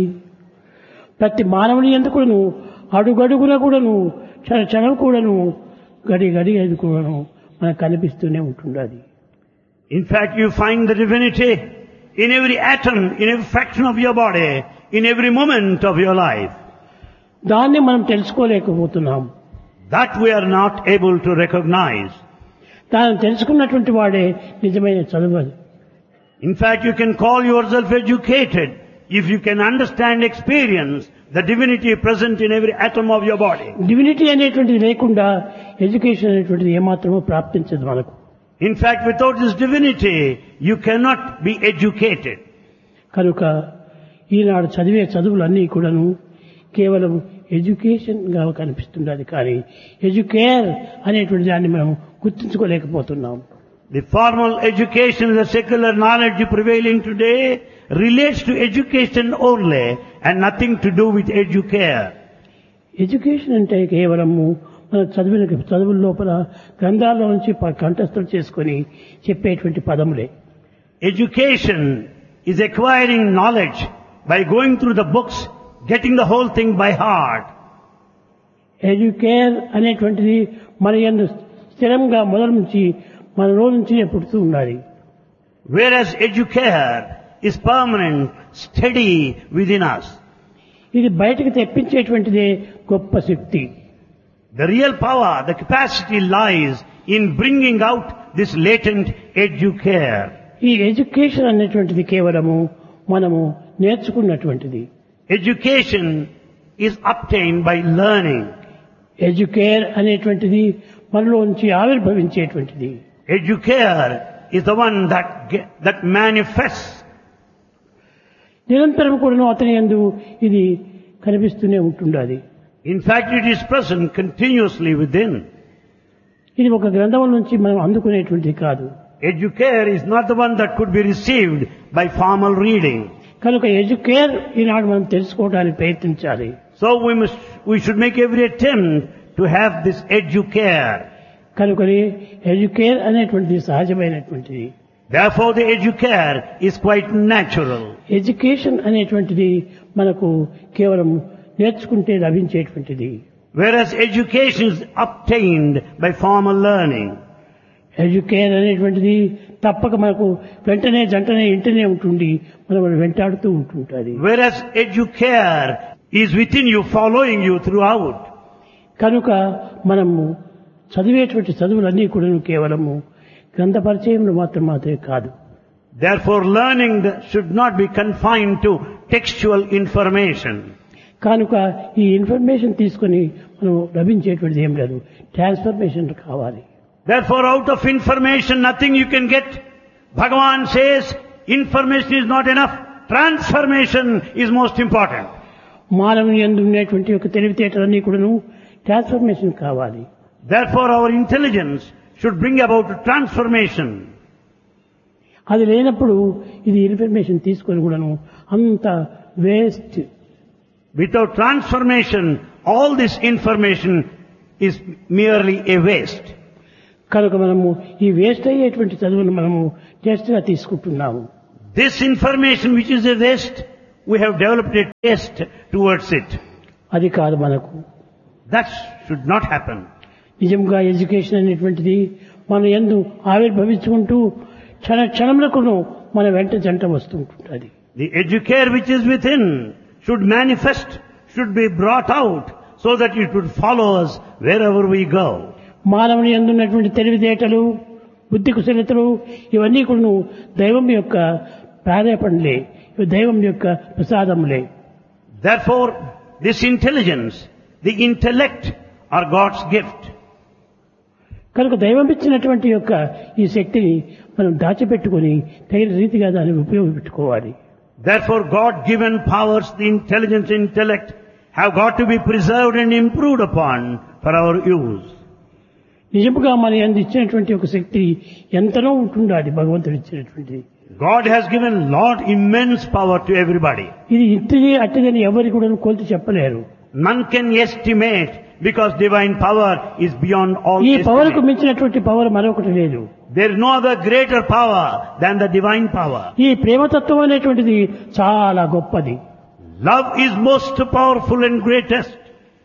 ప్రతి మానవుని ఎందుకును అడుగడుగున కూడాను క్షణం కూడాను గడి గడి అది కూడాను మనకు కనిపిస్తూనే ఉంటుండాలి. In fact, you find the divinity in every atom, in every fraction of your body, in every moment of your life. దాన్ని మనం తెలుసుకోలేకపోతున్నాం. That we are not able to recognize. దాన్ని తెలుసుకున్నటువంటి వాడే నిజమైన చదువు. In fact, you can call yourself educated if you can understand, experience the divinity present in every atom of your body. Divinity అనేటువంటిది లేకుండా education అనేటువంటిది ఏమాత్రమూ ప్రాప్తించదు మనకు. In fact, without this divinity, you cannot be educated. కనుక ఈనాడు చదివే చదువులన్నీ కూడాను కేవలం education గా కనిపిస్తుండాలి, కానీ ఎడ్యుకేర్ అనేటువంటి దాన్ని మనం గుర్తించుకోలేకపోతున్నాం. The formal education, the secular knowledge prevailing today relates to education only and nothing to do with educare. Education అంటే కేవలము మన చదువుల లోపల గ్రంథాల్లో నుంచి కంఠస్థం చేసుకొని చెప్పేటువంటి పదములే. Education is acquiring knowledge by going through the books, getting the whole thing by heart. Educare అనేటువంటిది మన యందు స్థిరంగా మొదల నుంచి మన రోజు నుంచి పుడుతూ ఉండాలి. Whereas educare is permanent, steady within us. ఇది బయటకు తెప్పించేటువంటిదే గొప్ప శక్తి. The real power, the capacity lies in bringing out this latent educare. ఈ ఎడ్యుకేషన్ అనేటువంటిది కేవలము మనము నేర్చుకున్నటువంటిది. Education is obtained by learning. Educare అనేటువంటిది మనలో నుంచి ఆవిర్భవించేటువంటిది. Educare is the one that manifests. నిరంతరం కూడా అతని యందు ఇది కనిపిస్తూనే ఉంటుండాలి. In fact, it is present continuously within. ఇది ఒక గ్రంథం నుంచి మనం అందుకునేటువంటిది కాదు. Educare is not the one that could be received by formal reading. కనుక ఎడ్యుకేర్ ఈనాడు మనం తెలుసుకోవడానికి ప్రయత్నించాలి. So we should make every attempt to have this educare. కనుకని ఎడ్యుకేర్ అనేటువంటిది సహజమైనటువంటిది. Therefore, the educare is quite natural. Education అనేటువంటిది మనకు కేవలం నేర్చుకుంటే లభించేటువంటిది. Whereas education is obtained by formal learning. Educare అనేటువంటిది తప్పక మనకు వెంటనే జంటనే ఇంటనే ఉంటుంది, మనం వెంటాడుతూ ఉంటుంటుంది. Whereas educare is within you, following you throughout. కనుక మనము చదివేటువంటి చదువులన్నీ కూడా కేవలము గ్రంథ పరిచయంలో మాత్రమే కాదు. Therefore, learning should not be confined to textual information. కనుక ఈ ఇన్ఫర్మేషన్ తీసుకొని మనం లభించేటువంటిది ఏం లేదు, ట్రాన్స్ఫర్మేషన్ కావాలి. Therefore, out of information nothing you can get. Bhagavan says, information is not enough. Transformation is most important. మానవుని యందు ఉన్నటువంటి యొక్క తెలివితేటలన్నీ కూడాను ట్రాన్స్ఫర్మేషన్ కావాలి. Therefore our intelligence should bring about transformation. అది లేనప్పుడు ఇది ఇన్ఫర్మేషన్ తీసుకొని కూడాను అంత waste. Without transformation, all this information is merely a waste. కనుక మనము ఈ వేస్ట్ అయ్యేటువంటి చదువును మనము టెస్ట్ గా తీసుకుంటున్నాము. This information which is a waste, we have developed a taste towards it. అది కాదు మనకు. That should not happen. నిజంగా ఎడ్యుకేషన్ అనేటువంటిది మన యందు ఆవిర్భవించుకుంటూ క్షణములకును మన వెంట జంట వస్తుంటుంది. The educare which is within should manifest, should be brought out so that it would follow us wherever we go. మానవుని యందు ఉన్నటువంటి తెలివితేటలు, బుద్ధి కుశలతలు ఇవన్నీ కూడా దైవం యొక్క ప్రారేపణలే, దైవం యొక్క ప్రసాదములే. Therefore, this intelligence, the intellect are God's gift. కనుక దైవం ఇచ్చినటువంటి యొక్క ఈ శక్తిని మనం దాచిపెట్టుకుని తగిన రీతిగా దాన్ని ఉపయోగపెట్టుకోవాలి. Therefore, God-given powers, the intelligence, intellect, have got to be preserved and improved upon for our use. నిజముగా మన యందు ఇచ్చినటువంటి ఒక శక్తి ఎంతనో ఉంటుండాలి భగవంతుడు ఇచ్చినటువంటిది. God has given Lord immense power to everybody. ఇది ఇంటిది అట్టిదని ఎవరికి కూడా కొలిచి చెప్పలేరు. None can estimate because divine power is beyond all ఈ పవర్కు estimate. మించినటువంటి పవర్ మరొకటి లేదు. There is no other greater power than the divine power. ఈ ప్రేమతత్వం అనేటువంటిది చాలా గొప్పది. Love is most powerful and greatest.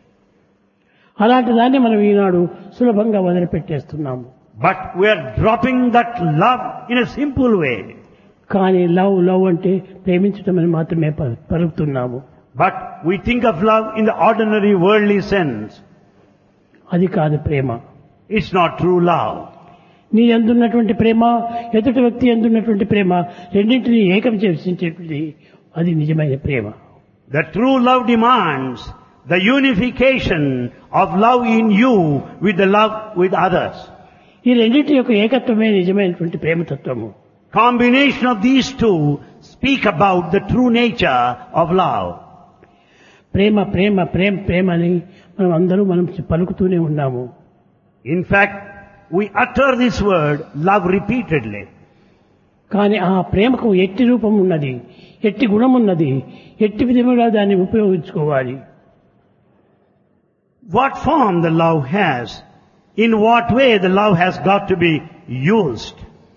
అలాంటి దాన్ని మనం ఈనాడు సులభంగా వదిలిపెట్టేస్తున్నాము. But we are dropping that love in a simple way. కానీ లవ్ అంటే ప్రేమించటం అని మాత్రమే పలుకుతున్నాము. But we think of love in the ordinary worldly sense. అది కాదు ప్రేమ. It's not true love. నీ ఎందున్నటువంటి ప్రేమ, ఎదుటి వ్యక్తి ఎందున్నటువంటి ప్రేమ రెండింటినీ ఏకం చేసేటువంటిది అది నిజమైన ప్రేమ. The true love demands the unification of love in you with the love with others. ఈ రెండింటి యొక్క ఏకత్వమే నిజమైనటువంటి ప్రేమతత్వము. Combination of these two speak about the true nature of love. ప్రేమ ప్రేమ ప్రేమ ప్రేమ అని మనం పలుకుతూనే ఉన్నాము. In fact, we utter this word love repeatedly. కానీ ఆ ప్రేమకు ఎట్టి రూపం ఉన్నది, ఎట్టి గుణం ఉన్నది, ఎట్టి విధముగా దాన్ని ఉపయోగించుకోవాలి. What form the love has, in what way the love has got to be used.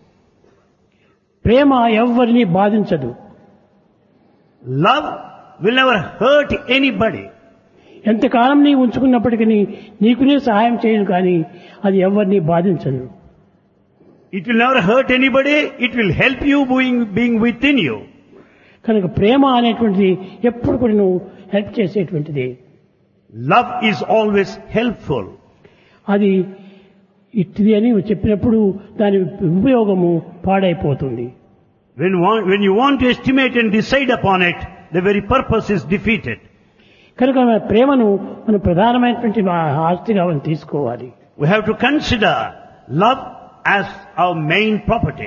ప్రేమ ఎవ్వరిని బాధించదు. Love will never hurt anybody. ఎంతకాలం నీ ఉంచుకున్నప్పటికీ నీకునే సహాయం చేయను కానీ అది ఎవరిని బాధించదు. It will never hurt anybody, it will help you being within you. కనుక ప్రేమ అనేటువంటిది ఎప్పుడు కూడా నువ్వు హెల్ప్ చేసేటువంటిది. Love is always helpful. అది ఇట్టిది అని చెప్పినప్పుడు దాని ఉపయోగము పాడైపోతుంది. When you want to estimate and decide upon it, the very purpose is defeated. కనుక మన ప్రేమను మనం ప్రధానమైనటువంటి ఆస్తిగా మనం తీసుకోవాలి. We have to consider love as our main property.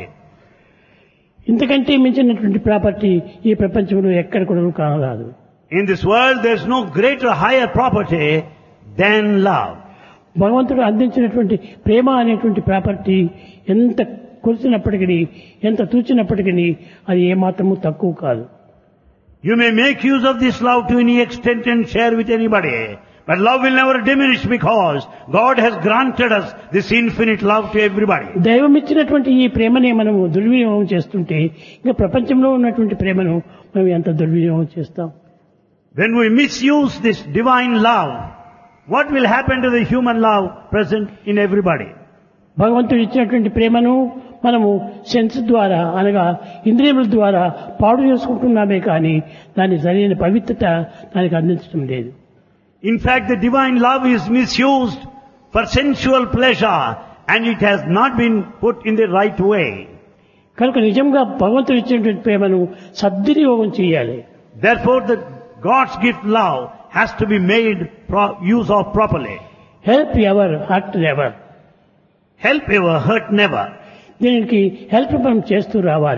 ఇంతకంటే మించినటువంటి ప్రాపర్టీ ఈ ప్రపంచంలో ఎక్కడ కూడా కానరాదు. In this world there is no greater, higher property than love. భగవంతుడు అందించినటువంటి ప్రేమ అనేటువంటి ప్రాపర్టీ ఎంత కొలిసినప్పటికీ, ఎంత తూచినప్పటికీ అది ఏమాత్రము తక్కువ కాదు. You may make use of this love to any extent and share with anybody, but love will never diminish because God has granted us this infinite love to everybody. దైవం ఇచ్చినటువంటి ఈ ప్రేమనే మనము దుర్వినియోగం చేస్తుంటే ఇంకా ప్రపంచంలో ఉన్నటువంటి ప్రేమను మనం ఎంత దుర్వినియోగం చేస్తాం. When we misuse this divine love, what will happen to the human love present in everybody? భగవంతుడు ఇచ్చినటువంటి ప్రేమను మనము సెన్స్ ద్వారా అనగా ఇంద్రియముల ద్వారా పాడు చేసుకుంటున్నామే కానీ దాని సరైన పవిత్రత దానికి అందించడం లేదు. In fact, the divine love is misused for sensual pleasure and it has not been put in the right way. కనుక నిజంగా భగవంతుడు ఇచ్చినటువంటి ప్రేమను సద్వినియోగం చేయాలి. Therefore, the God's gift love has to be made use of properly. Help ever, hurt never. Help ever, hurt never. దీనికి help మనం చేస్తూ రావాలి.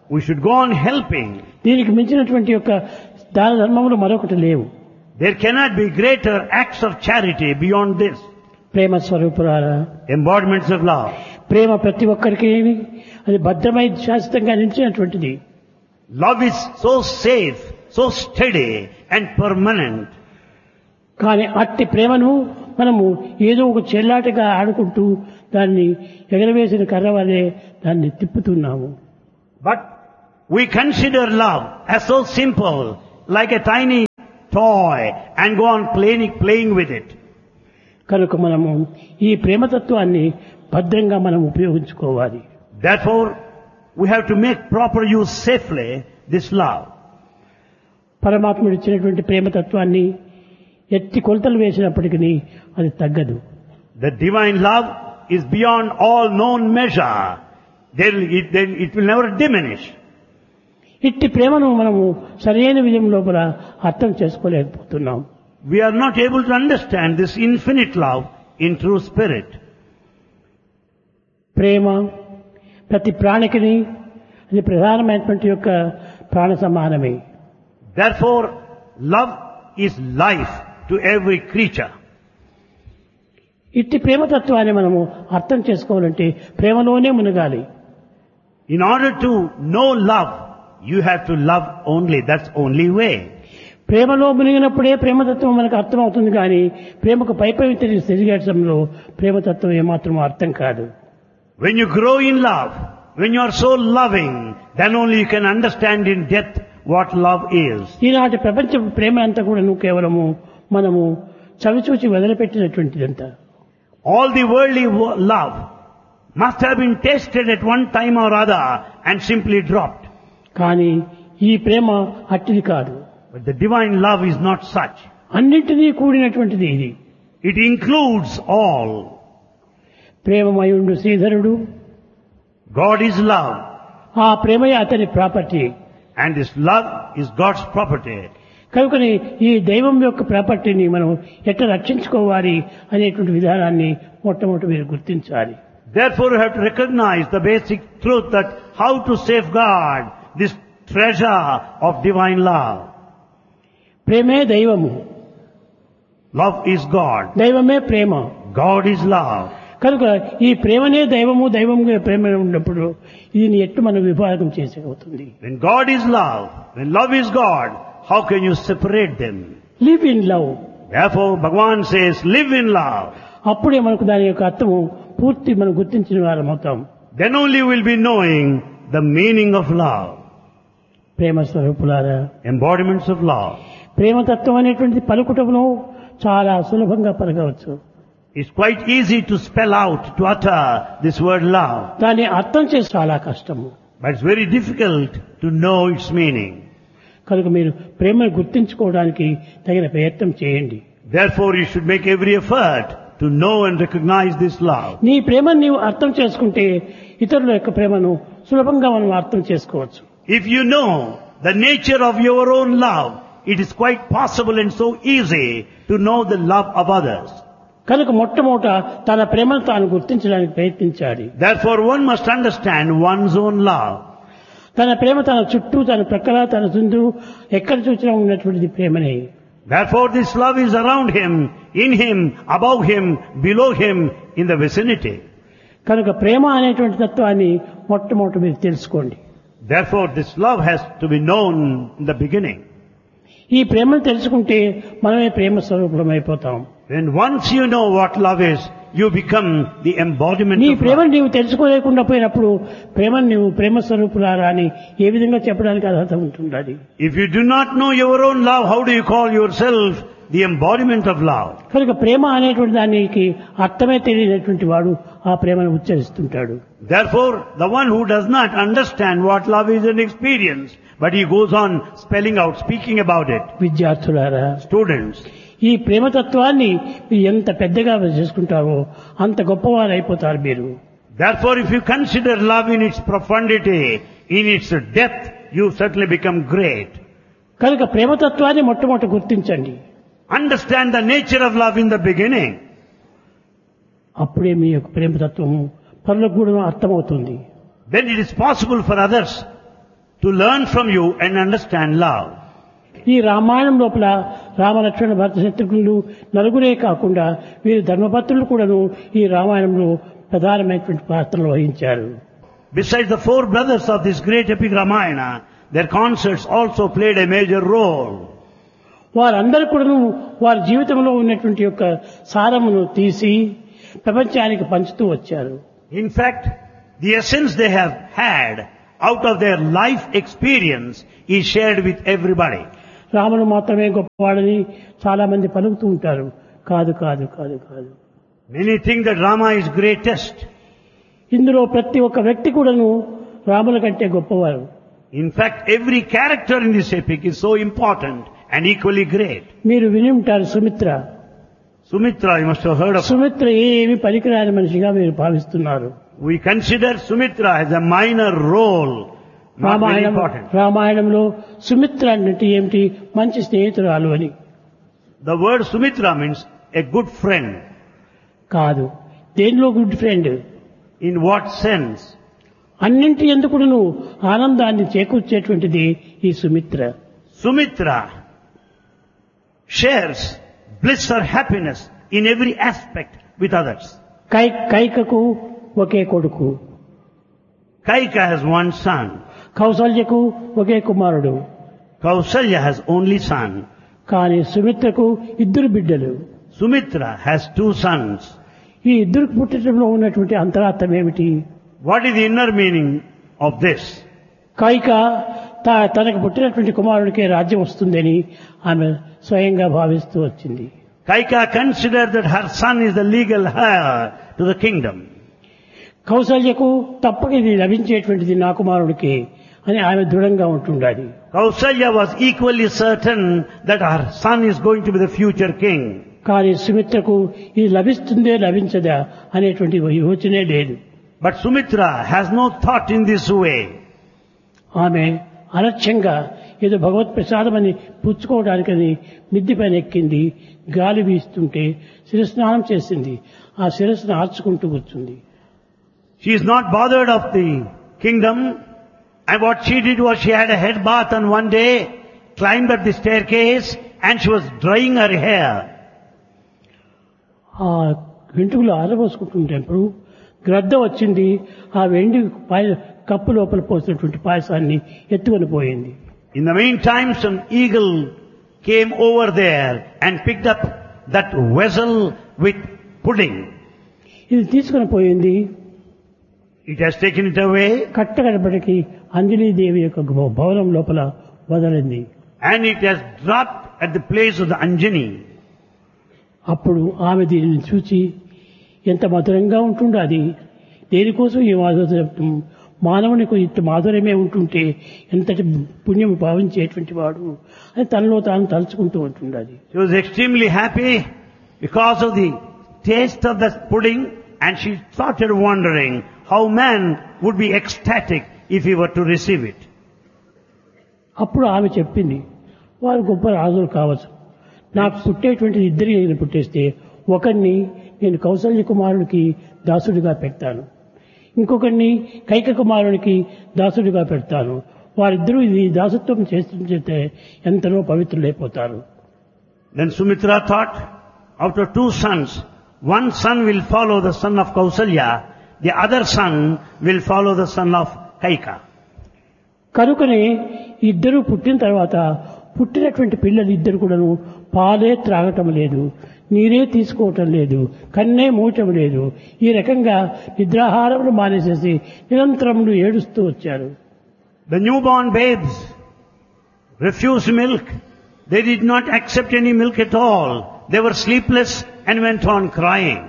We should go on helping. దీనికి మించినటువంటి యొక్క దాన ధర్మములు మరొకటి లేవు. There cannot be greater acts of charity beyond this. ప్రేమ స్వరూపులారా, Embodiments of love. ప్రేమ ప్రతి ఒక్కరికి అది భద్రమై శాశ్వతంగా నిలిచినటువంటిది. Love is so safe, so steady and permanent. కానీ అట్టి ప్రేమను మనము ఏదో ఒక చెల్లాటగా ఆడుకుంటూ దాన్ని ఎగరవేసిన కర్ర వలె దాన్ని తిప్పుతున్నాము. But we consider love as so simple, like a tiny toy, and go on playing with it. కనుక మనము ఈ ప్రేమతత్వాన్ని భద్రంగా మనం ఉపయోగించుకోవాలి. Therefore, we have to make proper use safely this love. పరమాత్ముడు ఇచ్చినటువంటి ప్రేమతత్వాన్ని ఎత్తి కొలతలు వేసినప్పటికీ అది తగ్గదు. The divine love is beyond all known measure. It will never diminish. ఇట్టి ప్రేమను మనము సరైన విధం లోపల అర్థం చేసుకోలేకపోతున్నాం. We are not able to understand this infinite love in true spirit. ప్రేమ ప్రతి ప్రాణికిని అది ప్రధానమైనటువంటి యొక్క ప్రాణ సమానమే. Therefore, love is life to every creature. ఇట్టి ప్రేమతత్వాన్ని మనము అర్థం చేసుకోవాలంటే ప్రేమలోనే మునగాలి. In order to know love, you have to love only. That's only way. ప్రేమలో మునిగినప్పుడే ప్రేమతత్వం మనకు అర్థమవుతుంది, కానీ ప్రేమకు పైపై తిరిగేటంలో ప్రేమతత్వం ఏమాత్రం అర్థం కాదు. When you grow in love, when you are so loving, then only you can understand in depth what love is. ఈనాటి ప్రపంచ ప్రేమ అంతా కూడా కేవలము మనము చవిచూచి వదిలిపెట్టినటువంటిదంతా. All the worldly love must have been tasted at one time or other and simply dropped. కానీ ఈ ప్రేమ అట్టిది కాదు. But the divine love is not such. అన్నింటినీ కూడినటువంటిది ఇది. It includes all. ప్రేమమయుడు శ్రీధరుడు, God is love. ఆ ప్రేమయే అతని property. And this love is God's property. కనుకని ఈ దైవం యొక్క ప్రాపర్టీని మనం ఎట్లా రక్షించుకోవాలి అనేటువంటి విధానాన్ని మొట్టమొదటి మీరు గుర్తించాలి. Therefore you have to recognize the basic truth that how to safeguard this treasure of divine love. ప్రేమే దైవము, Love is God. దైవమే ప్రేమ. God is love. కనుక ఈ ప్రేమనే దైవము, దైవముగా ప్రేమ ఉన్నప్పుడు దీన్ని ఎట్టు మనం విభాగం చేసేవుతుంది. When God is love, when love is God, how can you separate them? Live in love. Therefore Bhagavan says, live in love. అప్పుడే మనకు దాని యొక్క అర్థము పూర్తి మనం గుర్తించిన వారం అవుతాం. Then only we'll be knowing the meaning of love. ప్రేమ స్వరూపులారా, Embodiments of love. ప్రేమతత్వం అనేటువంటిది పలుకుటంలో చాలా సులభంగా పలకవచ్చు. It's quite easy to spell out, to utter this word love. దాన్ని అర్థం చేసి చాలా కష్టము. But it's very difficult to know its meaning. కనుక మీరు ప్రేమను గుర్తించుకోవడానికి తగిన ప్రయత్నం చేయండి. Therefore you should make every effort to know and recognize this love. నీ ప్రేమను నీవు అర్థం చేసుకుంటే ఇతరుల యొక్క ప్రేమను సులభంగా మనం అర్థం చేసుకోవచ్చు. If you know the nature of your own love, it is quite possible and so easy to know the love of others. కనుక మొట్టమొదట తన ప్రేమను తాను గుర్తించడానికి ప్రయత్నించాలి. Therefore one must understand one's own love. తన ప్రేమ తన చుట్టూ, తన ప్రక్కల, తన చుందు ఎక్కడ చూసినా ఉన్నటువంటిది ప్రేమనే. Therefore this love is around him, in him, above him, below him, in the vicinity. కనుక ప్రేమ అనేటువంటి తత్వాన్ని మొట్టమొదట మీరు తెలుసుకోండి. Therefore this love has to be known in the beginning. ఈ ప్రేమను తెలుసుకుంటే మనమే ప్రేమ స్వరూపం అయిపోతాం. When once you know what love is, you become the embodiment నీ of ప్రేమను love. నీవు తెలుసుకోలేకుండా పోయినప్పుడు ప్రేమను నీవు ప్రేమ స్వరూపులారా అని ఏ విధంగా చెప్పడానికి అర్హత ఉంటుండాలి. If you do not know your own love, how do you call yourself the embodiment of love? కనుక ప్రేమ అనేటువంటి దానికి అర్థమే తెలియనటువంటి వాడు ఆ ప్రేమను ఉచ్చరిస్తుంటాడు. Therefore, the one who does not understand what love is an experience, but he goes on spelling out, speaking about it. విద్యార్థులారా, Students, ఈ ప్రేమతత్వాన్ని మీరు ఎంత పెద్దగా చేసుకుంటారో అంత గొప్పవారు అయిపోతారు మీరు. therefore if you consider love in its profundity, in its depth, you certainly become great. కనుక ప్రేమతత్వాన్ని మొట్టమొదట గుర్తించండి. Understand the nature of love in the beginning. అప్పుడే మీ యొక్క ప్రేమతత్వము పరులకు కూడా అర్థమవుతుంది. Then it is possible for others to learn from you and understand love. ఈ రామాయణం లోపల రామలక్ష్మణ భరత శత్రుఘ్నులు నలుగురే కాకుండా వీరు ధర్మపత్రులు కూడాను ఈ రామాయణంలో ప్రధానమైనటువంటి పాత్రలు వహించారు. Besides the four brothers of this great epic Ramayana, their consorts also played a major role. వారందరూ కూడాను వారి జీవితంలో ఉన్నటువంటి యొక్క సారమును తీసి ప్రపంచానికి పంచుతూ వచ్చారు. In fact, the essence they have had out of their life experience is shared with everybody. రాముడు మాత్రమే గొప్పవాడని చాలా మంది పలుకుతూ ఉంటారు. కాదు కాదు కాదు కాదు. Many think that Rama is greatest. ఇందులో ప్రతి ఒక్క వ్యక్తి కూడాను రాముల కంటే గొప్పవారు. In fact, every character in this epic is so important and equally great. మీరు విని ఉంటారు Sumitra. Sumitra, you must have heard of her. Sumitra ఏమి పనికిరాని మనిషిగా మీరు భావిస్తున్నారు. We consider Sumitra as a minor role, not very important. రామాయణంలో సుమిత్ర అంటే ఏమిటి? మంచి స్నేహితురాలు అని. The word Sumitra means a good friend. కాదు. దేనిలో good friend? In what sense? అన్నింటి ఎందుకును ఆనందాన్ని చేకూర్చేటువంటిది ఈ Sumitra. Sumitra shares bliss or happiness in every aspect with others. కైకకు ఒకే కొడుకు. Kaika has one son. కౌసల్యకు ఒకే కుమారుడు. Kausalya has only son. కానీ సుమిత్రకు ఇద్దరు బిడ్డలు. Sumitra has two sons. ఈ ఇద్దరు పుట్టడంలో ఉన్నటువంటి అంతరార్థం ఏమిటి? What is the inner meaning of this? Kaika తనకు పుట్టినటువంటి కుమారుడికే రాజ్యం వస్తుందని ఆమె స్వయంగా భావిస్తూ వచ్చింది. Kaika considered that her son is the legal heir to the kingdom. కౌసల్యకు తప్పక ఇది లభించేటువంటిది నా కుమారుడికి అని ఆమె దృఢంగా ఉంటుండాలి. Kausalya was equally certain that her son is going to be the future king. కానీ సుమిత్రకు ఇది లభిస్తుందే లభించదా అనేటువంటి యోచనే లేదు. But Sumitra has no thought in this way. ఆమె అలక్ష్యంగా ఏదో భగవత్ ప్రసాదమని పుచ్చుకోవడానికని మిద్ది పైన ఎక్కింది. గాలి వీస్తుంటే శిరస్నానం చేసింది. ఆ శిరస్సును ఆర్చుకుంటూ కూర్చుంది. She is not bothered of the kingdom, and what she did was she had a head bath on one day, climbed up the staircase, and she was drying her hair. ఆ వెంట్రుకలు ఆరబోసుకుంటుంటప్పుడు గ్రద్ద వచ్చింది. ఆ వెండి కప్పు లోపల పోసినటువంటి పాయసాన్ని ఎత్తుకొని పోయింది. In the meantime, some eagle came over there and picked up that vessel with pudding. ఇది తీసుకొని పోయింది. It has taken it away, కట్టగడపటికి Anjani Devi యొక్క భవనం లోపల వదలింది. and it has dropped at the place of the Anjani. అప్పుడు ఆమె దీనిని చూచి ఎంత మధురంగా ఉంటుందో అది దేనికోసం ఈ మాధుర్యం మానవునికి ఇంత మాధుర్యమే ఉంటుంటే ఎంతటి పుణ్యం భావించేటువంటి వాడు అని తనలో తాను తలుచుకుంటూ ఉంటుండది. She was extremely happy because of the taste of the pudding, and she started wondering how man would be ecstatic if he were to receive it. అప్పుడు ఆమె చెప్పింది, వారు గొప్ప రాజులు కావచ్చు, నాకు పుట్టేటువంటి ఇద్దరు పుట్టేస్తే ఒకరిని నేను కౌసల్య కుమారుడికి దాసుడిగా పెడతాను, ఇంకొకరిని కైక కుమారునికి దాసుడిగా పెడతాను. వారిద్దరూ ఇది దాసత్వం చేస్తుంటే ఎంతనో పవిత్రులైపోతారు. Then Sumitra thought, out of two sons, one son will follow the son of Kausalya, the other son will follow the son of Kaika. కనుకనే ఇద్దరు పుట్టిన తర్వాత పుట్టినటువంటి పిల్లలు ఇద్దరు కూడాను పాలే త్రాగటం లేదు, నీరే తీసుకోవటం లేదు, కన్నే మూయటం లేదు. ఈ రకంగా నిద్రాహారములు మానేసేసి నిరంతరములు ఏడుస్తూ వచ్చారు. The newborn babes refused milk. They did not accept any milk at all. They were sleepless and went on crying.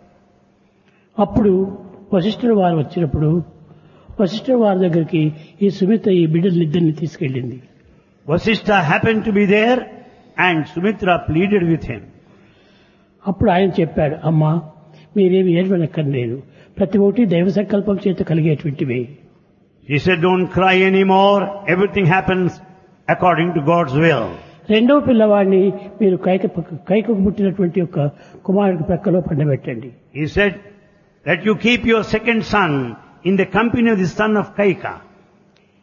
అప్పుడు వశిష్ఠుడు వారు వచ్చినప్పుడు వశిష్ఠుడు వారి దగ్గరికి ఈ సుమిత్ర ఈ బిడ్డలిద్దరిని తీసుకెళ్ళింది. Vasishtha happened to be there and Sumitra pleaded with him. అప్పుడు ఆయన చెప్పాడు, అమ్మా మీరేమి ఏడవనక్కర్లేదు, ప్రతి ఒక్కటి దైవ సంకల్పం చేత కలిగేటువంటివి. He said, don't cry anymore. Everything happens according to God's will. రెండవ పిల్లవాడిని మీరు కైకకు పుట్టినటువంటి యొక్క కుమారుడికి ప్రక్కలో పండబెట్టండి. He said that you keep your second son in the company of the son of Kaika.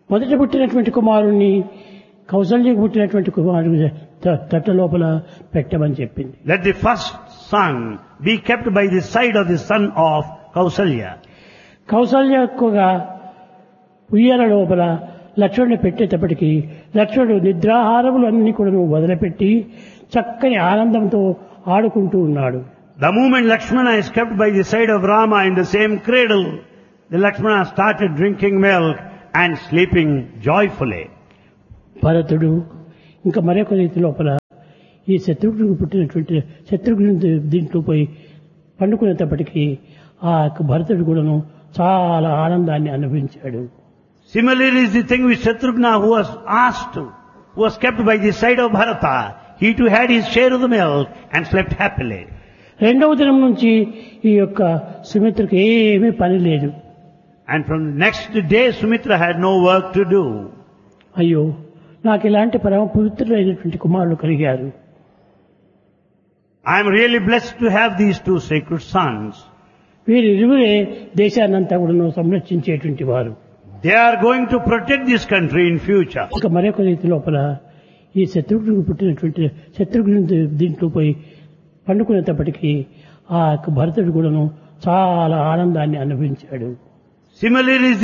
మొదట పుట్టినటువంటి కుమారుణ్ణి కౌసల్యకు పుట్టినటువంటి కుమారుని తట్ట లోపల పెట్టమని చెప్పింది. Let the first son be kept by the side of the son of Kausalya. కౌసల్యకుగా ఉయ్యాల లోపల లక్ష్మణుని పెట్టేటప్పటికీ లక్ష్మణుడు నిద్రాహారములు అన్ని కూడా వదిలిపెట్టి చక్కని ఆనందంతో ఆడుకుంటూ ఉన్నాడు. The moment Lakshmana is kept by the side of Rama in the same cradle, the Lakshmana started drinking milk and sleeping joyfully. భరతుడు ఇంకా మరొక రీతి లోపల ఈ శత్రుఘ్నుడికి పుట్టినటువంటి శత్రుఘ్నుడి దీంట్లో పోయి పండుకునేటప్పటికీ ఆ భరతుడు కూడాను చాలా ఆనందాన్ని అనుభవించాడు. Similarly is the thing with Shatrughna who was kept by the side of Bharata. He too had his share of the milk and slept happily. రెండవ దినం నుంచి ఈ యొక్క సుమిత్రకు ఏమీ పని లేదు. And from the next day Sumitra had no work to do. అయ్యో, నాకు ఇలాంటి పరమ పవిత్రులైనటువంటి కుమారులు కలిగారు. I am really blessed to have these two sacred sons. వీరిరువురే దేశాన్నంతా కూడా సంరక్షించేటువంటి వారు. They are going to protect this country in future. ఇంకా మరొక రీతి లోపల ఈ శత్రుఘ్నుడికి పుట్టినటువంటి శత్రుఘ్నుడి దీంట్లో పోయి పండుకునేటప్పటికీ ఆ భరతుడు కూడాను చాలా ఆనందాన్ని అనుభవించాడు. Similarly